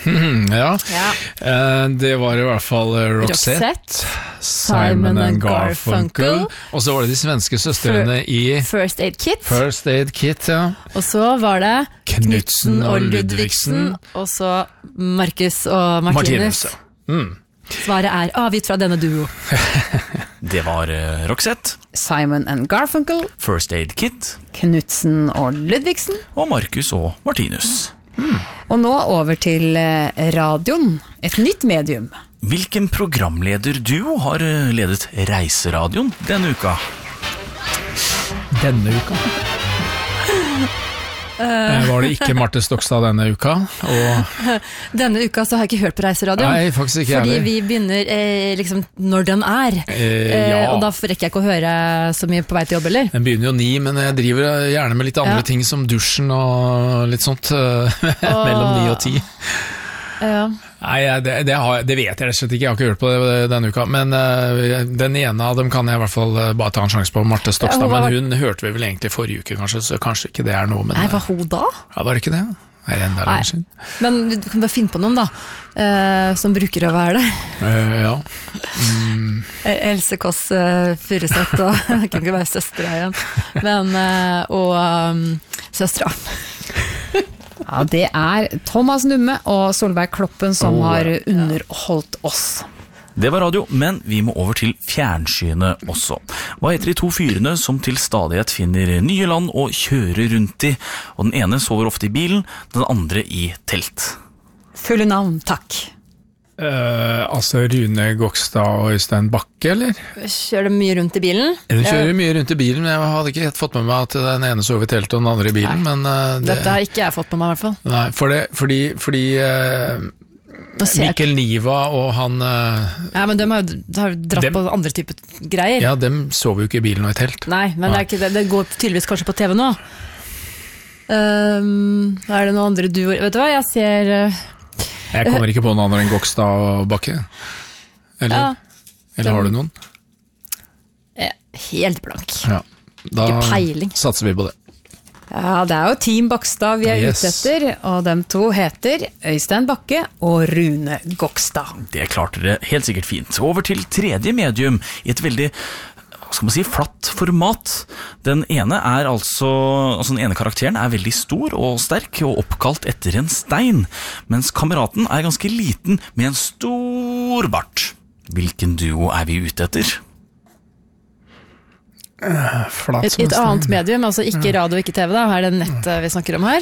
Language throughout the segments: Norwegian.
Ja. Det var I hvert fall Roxette, Simon and Garfunkel, og så var det de svenske søstrene I First Aid Kit. First Aid Kit, ja. Og så var det Knudsen og Ludvigsen, og så Marcus og Martinus. Svaret avgitt fra denne duo. Det var Roxette, Simon and Garfunkel, First Aid Kit, Knudsen og Ludvigsen, og Marcus og Martinus. Og nå over til radioen, et nytt medium. Hvilken programlederduo har ledet Reiseradioen denne uka? Denne uka? Var det ikke Marte Stokstad denne uka? Og Denne uka så har jeg ikke hørt på Reiseradioen. Nei, faktisk ikke Fordi heller. vi begynner liksom når den ja. Og da rekker jeg ikke å høre så mye på vei til jobb, eller? Den begynner jo 9, men jeg driver gjerne med litt andre ting som dusjen og litt sånt mellom 9 og 10. Ja. Nei, det vet jeg rett og slett ikke, jeg har ikke hørt på det denne uka, men den ene av dem kan jeg I hvert fall bare ta en sjanse på, Marte Stokstad, men hun hørte vi vel egentlig forrige uke kanskje, så kanskje ikke det noe. Men, Nei, var hun da? Ja, var det ikke det? Det enda lenger siden. Men du kan bare finne på noen da, som bruker å være det. Ja. Else Kåss Furuseth, og jeg kan ikke være søstre igjen, men, og søstre. Ja, det Thomas Numme og Solveig Kloppen som har underholdt oss. Det var radio, men vi må over til fjernsynet også. Hva heter de to fyrene som til stadighet finner nye land og kjører rundt I? Og den ene sover ofte I bilen, den andre I telt. Fulle navn, takk. Altså Rune Gokstad og Øystein Bakke, eller? Kjører du mye rundt I bilen? Hun kjører mye rundt I bilen, men jeg hadde ikke helt fått med meg at den ene sov I teltet og den andre I bilen. Men, dette har ikke jeg fått med meg I hvert fall. Nei, fordi Mikkel Niva og han Ja, men de har dratt på andre typer greier. Ja, dem sover jo ikke I bilen og I telt. Nei, men det ikke det. Det går tydeligvis kanskje på TV nå. Det noen andre duer. Vet du hva, jeg ser Jeg kommer ikke på noen andre enn Gokstad og Bakke. Eller har du noen? Helt blank. Ja, da ikke peiling. Satser vi på det. Ja, det jo Team Bakstad vi ute etter, og de to heter Øystein Bakke og Rune Gokstad. Det klarte dere helt sikkert fint. Over til tredje medium I et veldig, hva skal man si, flatt format. Den ene den ene karakteren veldig stor og sterk og oppkalt etter en stein, mens kameraten ganske liten med en stor bart. Hvilken duo vi ute etter? Et annet medium, altså ikke radio, ikke TV da. Det nett vi snakker om her?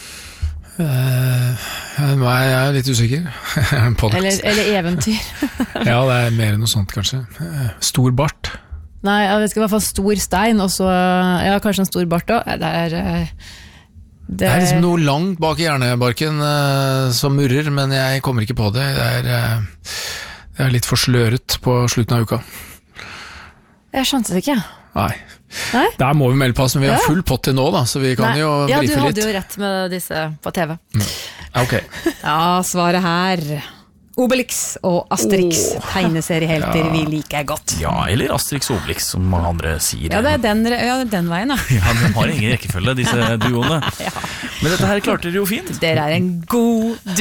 Nei, jeg litt usikker. eller eventyr. Ja, det mer noe sånt kanskje. Stor bart. Nei, det skal I hvert fall stor stein, og så, kanskje en stor bart også. Det liksom noe langt bak I hjernebarken som murrer, men jeg kommer ikke på det. Det litt for sløret på slutten av uka. Jeg skjønte det ikke. Nei? Der må vi melde pass, men vi har full pott til nå da, så vi kan jo briefe litt. Ja, du hadde jo rett med disse på TV. Ok. Ja, svaret her Obelix og Asterix, tegneseriehelter vi liker godt. Ja, eller Asterix og Obelix, som mange andre sier. Ja, det den veien da. Ja, de har ingen rekkefølge, disse duoene. Men dette her klarte dere jo fint. Dere en god